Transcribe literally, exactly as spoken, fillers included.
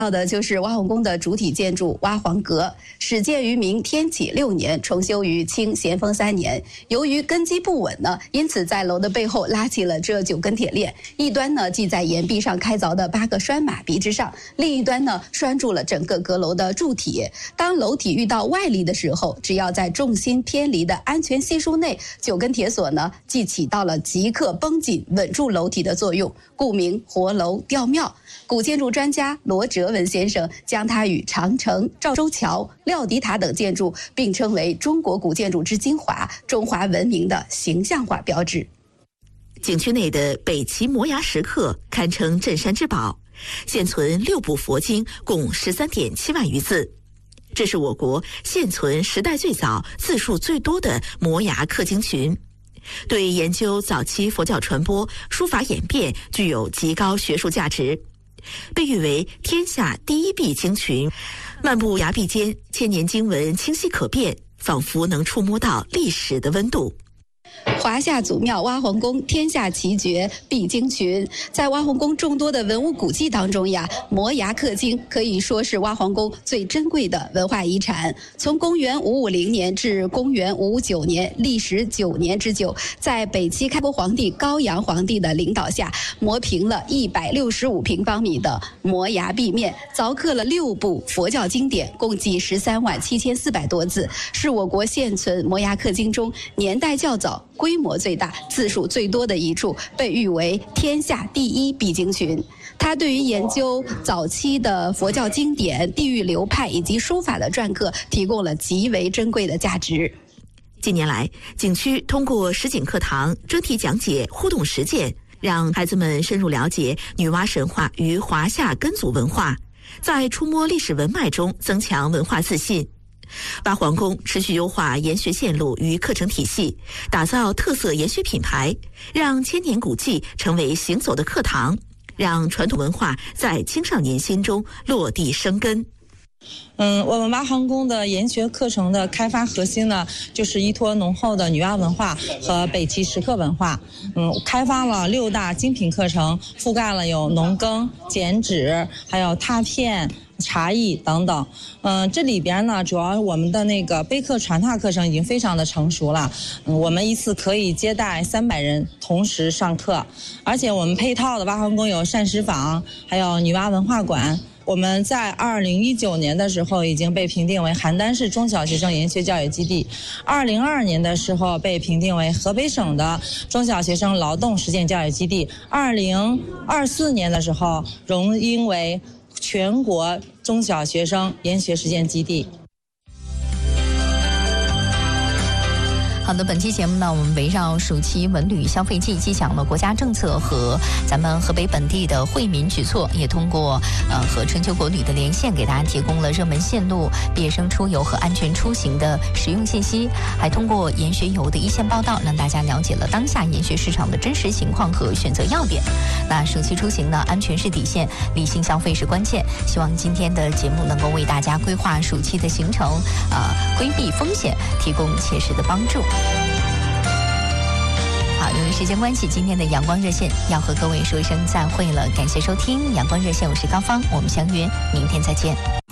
到的就是蛙皇宫的主体建筑蛙皇阁，始建于明天启六年，重修于清咸丰三年。由于根基不稳呢，因此在楼的背后拉起了这九根铁链，一端呢系在岩壁上开凿的八个拴马鼻之上，另一端呢拴住了整个阁楼的柱体。当楼体遇到外力的时候，只要在重心偏离的安全系数内，九根铁索呢即起到了即刻绷紧稳住楼体的作用，故名活楼吊庙。古建筑专家罗哲文先生将它与长城、赵州桥、廖迪塔等建筑并称为中国古建筑之精华，中华文明的形象化标志。 景区内的北齐摩崖石刻堪称镇山之宝，现存六部佛经，共十三点七万余字。这是我国现存时代最早、字数最多的摩崖刻经群，对研究早期佛教传播、书法演变具有极高学术价值，被誉为天下第一壁经群。漫步崖壁间，千年经文清晰可辨，仿佛能触摸到历史的温度。 华夏祖庙蛙皇宫天下奇绝壁经群，在蛙皇宫众多的文物古迹当中呀，摩崖刻经可以说是蛙皇宫最珍贵的文化遗产。从公元五五零年至公元五五九年，历时九年之久，在北齐开国皇帝高阳皇帝的领导下，磨平了一百六十五平方米的摩崖壁面，凿刻了六部佛教经典，共计十三万七千四百多字，是我国现存摩崖刻经中年代较早、规模最大、字数最多的一处，被誉为天下第一壁经群。它对于研究早期的佛教经典、地域流派以及书法的篆刻提供了极为珍贵的价值。 近年来，景区通过实景课堂、专题讲解、互动实践，让孩子们深入了解女娲神话与华夏根祖文化，在触摸历史文脉中增强文化自信。蛙皇宫持续优化研学线路与课程体系，打造特色研学品牌，让千年古迹成为行走的课堂，让传统文化在青少年心中落地生根。 嗯，我们蛙皇宫的研学课程的开发核心呢，就是依托浓厚的女娲文化和北齐石刻文化，嗯，开发了六大精品课程，覆盖了有农耕、剪纸，还有拓片、茶艺等等。嗯，这里边呢，主要我们的那个碑刻传拓课程已经非常的成熟了，嗯，我们一次可以接待三百人同时上课，而且我们配套的蛙皇宫有膳食坊，还有女娲文化馆。我们在二零一九年的时候已经被评定为邯郸市中小学生研学教育基地，二零二二年的时候被评定为河北省的中小学生劳动实践教育基地，二零二四年的时候荣膺为全国中小学生研学实践基地。 好的，本期节目呢，我们围绕暑期文旅消费季，既讲了国家政策和咱们河北本地的惠民举措，也通过呃和春秋国旅的连线，给大家提供了热门线路、毕业生出游和安全出行的实用信息，还通过研学游的一线报道，让大家了解了当下研学市场的真实情况和选择要点。那暑期出行呢，安全是底线，理性消费是关键。希望今天的节目能够为大家规划暑期的行程，呃，规避风险，提供切实的帮助。好，由于时间关系，今天的阳光热线要和各位说一声再会了，感谢收听阳光热线，我是高芳，我们相约明天再见。